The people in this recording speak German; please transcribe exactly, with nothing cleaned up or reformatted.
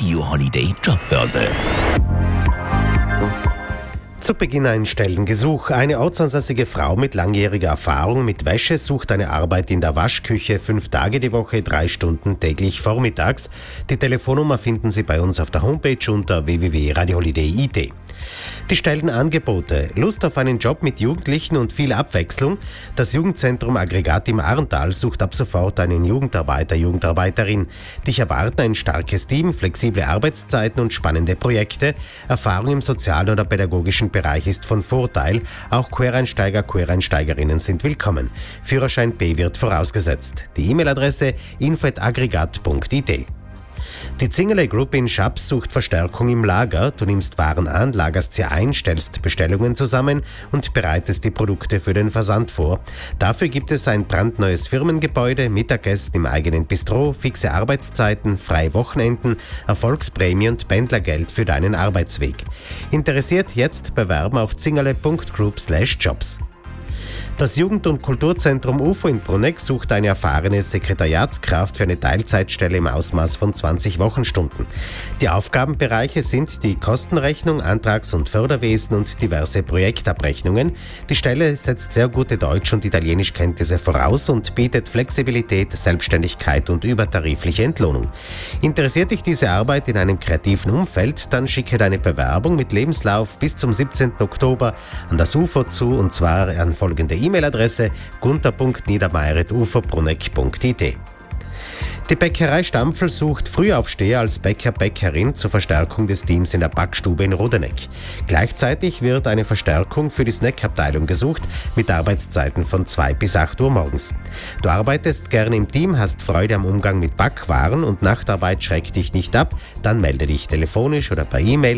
Radio Holiday Jobbörse. Zu Beginn ein Stellengesuch. Eine ortsansässige Frau mit langjähriger Erfahrung mit Wäsche sucht eine Arbeit in der Waschküche, fünf Tage die Woche, drei Stunden täglich vormittags. Die Telefonnummer finden Sie bei uns auf der Homepage unter w w w punkt radio holiday punkt i t. Die Stellenangebote. Lust auf einen Job mit Jugendlichen und viel Abwechslung? Das Jugendzentrum Aggregat im Arntal sucht ab sofort einen Jugendarbeiter, Jugendarbeiterin. Dich erwarten ein starkes Team, flexible Arbeitszeiten und spannende Projekte. Erfahrung im sozialen oder pädagogischen Bereich ist von Vorteil. Auch Quereinsteiger, Quereinsteigerinnen sind willkommen. Führerschein B wird vorausgesetzt. Die E-Mail-Adresse info at aggregat punkt i t. Die Zingerle Group in Schaps sucht Verstärkung im Lager. Du nimmst Waren an, lagerst sie ein, stellst Bestellungen zusammen und bereitest die Produkte für den Versand vor. Dafür gibt es ein brandneues Firmengebäude, Mittagessen im eigenen Bistro, fixe Arbeitszeiten, freie Wochenenden, Erfolgsprämie und Pendlergeld für deinen Arbeitsweg. Interessiert jetzt bewerben auf zingerle punkt group slash jobs. Das Jugend- und Kulturzentrum U F O in Bruneck sucht eine erfahrene Sekretariatskraft für eine Teilzeitstelle im Ausmaß von zwanzig Wochenstunden. Die Aufgabenbereiche sind die Kostenrechnung, Antrags- und Förderwesen und diverse Projektabrechnungen. Die Stelle setzt sehr gute Deutsch- und Italienischkenntnisse voraus und bietet Flexibilität, Selbstständigkeit und übertarifliche Entlohnung. Interessiert dich diese Arbeit in einem kreativen Umfeld, dann schicke deine Bewerbung mit Lebenslauf bis zum siebzehnten Oktober an das U F O zu, und zwar an folgende E-Mail-Adresse gunter punkt niedermeyer at u f o bruneck punkt i t. Die Bäckerei Stampfel sucht Frühaufsteher als Bäcker, Bäckerin zur Verstärkung des Teams in der Backstube in Rodeneck. Gleichzeitig wird eine Verstärkung für die Snackabteilung gesucht mit Arbeitszeiten von zwei bis acht Uhr morgens. Du arbeitest gerne im Team, hast Freude am Umgang mit Backwaren und Nachtarbeit schreckt dich nicht ab, dann melde dich telefonisch oder per E-Mail